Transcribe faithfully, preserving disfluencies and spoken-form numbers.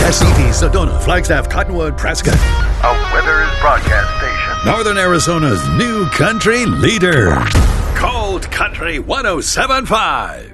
S C V, Sedona, Flagstaff, Cottonwood, Prescott. A Withers broadcast station. Northern Arizona's new country leader. Cold Country one oh seven point five.